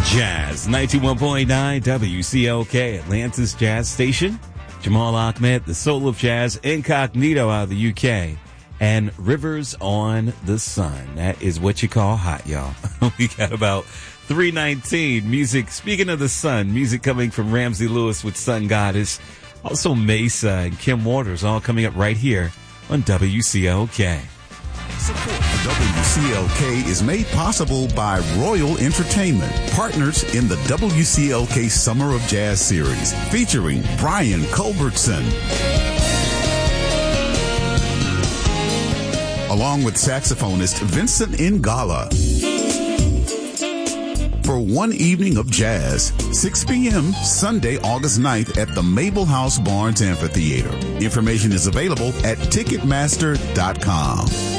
Jazz 91.9 WCLK, Atlanta's Jazz Station. Jamal Ahmed, the soul of jazz, incognito out of the UK, and Rivers on the Sun. That is what you call hot, y'all. We got about 319 music. Speaking of the sun, music coming from Ramsey Lewis with Sun Goddess. Also Mesa and Kim Waters, all coming up right here on WCLK. Support for WCLK is made possible by Royal Entertainment, partners in the WCLK Summer of Jazz series, featuring Brian Culbertson, along with saxophonist Vincent Ingala, for one evening of jazz, 6 p.m. Sunday, August 9th at the Mabel House Barnes Amphitheater. Information is available at Ticketmaster.com.